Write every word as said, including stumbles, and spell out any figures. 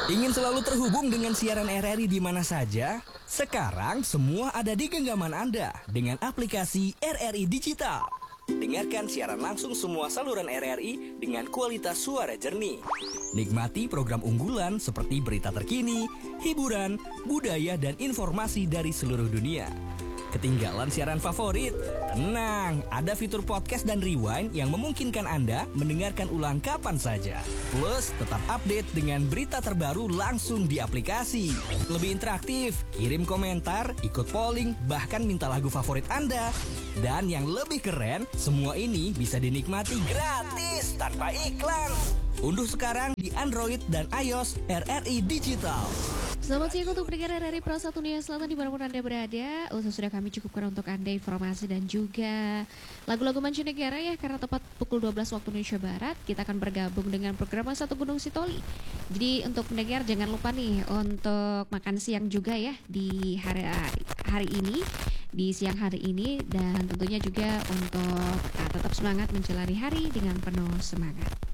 Ingin selalu terhubung dengan siaran R R I di mana saja? Sekarang semua ada di genggaman Anda dengan aplikasi R R I Digital. Dengarkan siaran langsung semua saluran R R I dengan kualitas suara jernih. Nikmati program unggulan seperti berita terkini, hiburan, budaya, dan informasi dari seluruh dunia. Ketinggalan siaran favorit? Tenang, ada fitur podcast dan rewind yang memungkinkan Anda mendengarkan ulang kapan saja. Plus, tetap update dengan berita terbaru langsung di aplikasi. Lebih interaktif, kirim komentar, ikut polling, bahkan minta lagu favorit Anda. Dan yang lebih keren, semua ini bisa dinikmati gratis tanpa iklan. Unduh sekarang di Android dan iOS R R I Digital. Selamat siang untuk pendengar R R I Pro satu Dunia Selatan dimanapun Anda berada. Usaha sudah kami cukupkan untuk Anda informasi dan juga lagu-lagu mancanegara ya. Karena tepat pukul dua belas waktu Indonesia Barat, kita akan bergabung dengan program Satu Gunung Sitoli. Jadi untuk pendengar jangan lupa nih untuk makan siang juga ya di hari hari ini, di siang hari ini. Dan tentunya juga untuk uh, tetap semangat menjalani hari dengan penuh semangat.